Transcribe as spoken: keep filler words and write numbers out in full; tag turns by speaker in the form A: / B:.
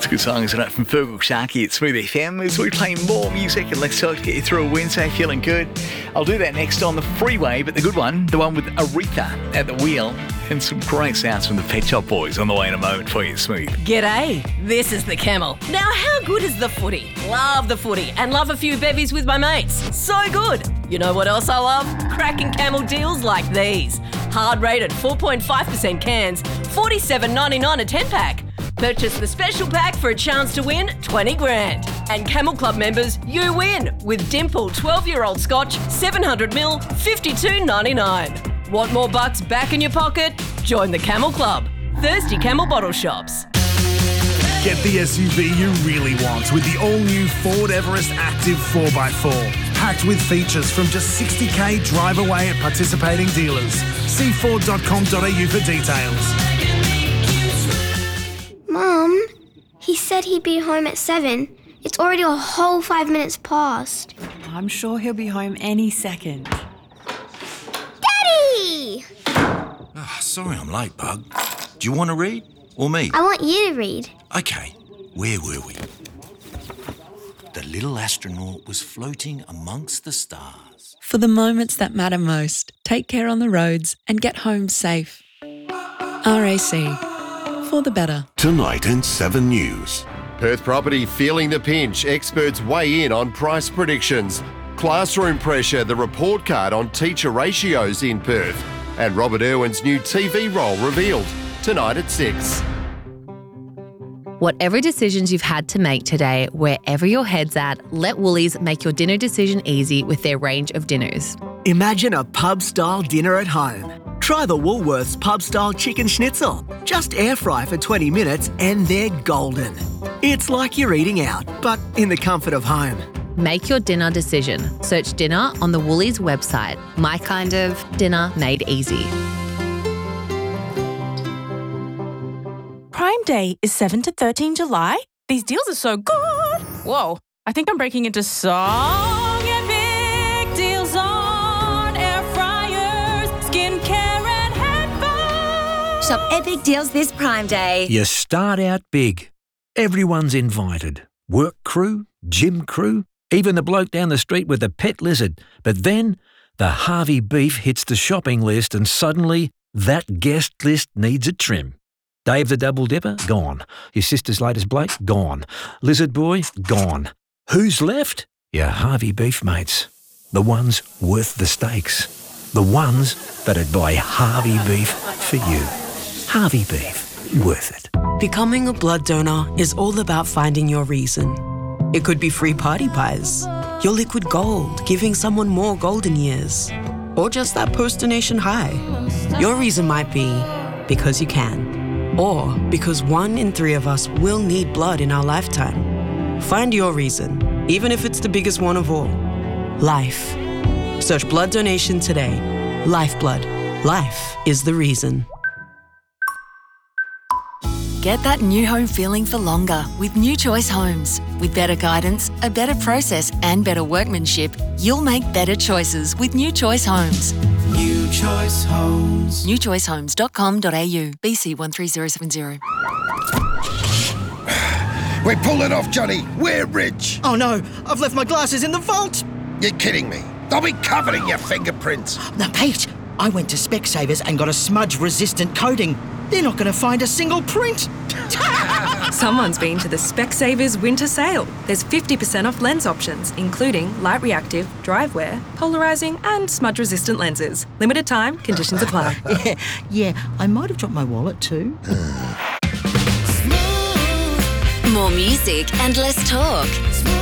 A: It's a good song, isn't it? From Fergal Sharkey at Smooth F M as we play more music and let's talk to get you through a Wednesday feeling good. I'll do that next on the freeway, but the good one, the one with Aretha at the wheel and some great sounds from the Pet Shop Boys on the way in a moment for you, Smooth.
B: G'day, this is the Camel. Now, how good is the footy? Love the footy and love a few bevies with my mates. So good. You know what else I love? Cracking Camel deals like these. Hard rated four point five percent cans, forty-seven ninety-nine a ten pack. Purchase the special pack for a chance to win twenty grand. And Camel Club members, you win with Dimple twelve-year-old Scotch, seven hundred mil, fifty-two ninety-nine. Want more bucks back in your pocket? Join the Camel Club. Thirsty Camel Bottle Shops.
C: Get the S U V you really want with the all-new Ford Everest Active four by four. Packed with features from just sixty k drive away at participating dealers. See ford dot com dot a u for details.
D: Mum, he said he'd be home at seven. It's already a whole five minutes past.
E: I'm sure he'll be home any second.
D: Daddy!
F: Oh, sorry I'm late, Bug. Do you want to read? Or me?
D: I want you to read.
F: Okay, where were we? The little astronaut was floating amongst the stars.
G: For the moments that matter most, take care on the roads and get home safe. R A C. For the better.
H: Tonight in seven News.
I: Perth Property feeling the pinch. Experts weigh in on price predictions. Classroom pressure, the report card on teacher ratios in Perth. And Robert Irwin's new T V role revealed. Tonight at six.
J: Whatever decisions you've had to make today, wherever your head's at, let Woolies make your dinner decision easy with their range of dinners.
K: Imagine a pub-style dinner at home. Try the Woolworths pub-style chicken schnitzel. Just air fry for twenty minutes and they're golden. It's like you're eating out, but in the comfort of home.
J: Make your dinner decision. Search dinner on the Woolies website. My kind of dinner made easy.
L: Prime Day is seventh to thirteenth July. These deals are so good. Whoa, I think I'm breaking into song and big deals on air fryers, skincare and headphones.
M: Shop epic deals this Prime Day.
N: You start out big. Everyone's invited. Work crew, gym crew, even the bloke down the street with the pet lizard. But then the Harvey beef hits the shopping list and suddenly that guest list needs a trim. Dave the Double Dipper? Gone. Your sister's latest Blake? Gone. Lizard Boy? Gone. Who's left? Your Harvey beef mates. The ones worth the stakes. The ones that'd buy Harvey beef for you. Harvey beef. Worth it.
O: Becoming a blood donor is all about finding your reason. It could be free party pies, your liquid gold, giving someone more golden years, or just that post-donation high. Your reason might be because you can. Or because one in three of us will need blood in our lifetime. Find your reason, even if it's the biggest one of all. Life. Search blood donation today. Lifeblood. Life is the reason.
P: Get that new home feeling for longer with New Choice Homes. With better guidance, a better process and better workmanship, you'll make better choices with New Choice Homes.
Q: New Choice Homes.
P: new choice homes dot com dot a u. B C one three zero seven zero.
R: We're pulling off, Johnny. We're rich.
K: Oh no, I've left my glasses in the vault.
R: You're kidding me. They'll be covered in your fingerprints.
K: Now, Pete, I went to Specsavers and got a smudge-resistant coating. They're not going to find a single print.
S: Someone's been to the Specsavers winter sale. There's fifty percent off lens options, including light reactive, drive wear, polarising and smudge-resistant lenses. Limited time, conditions apply.
K: yeah, yeah, I might have dropped my wallet too.
M: More music and less talk.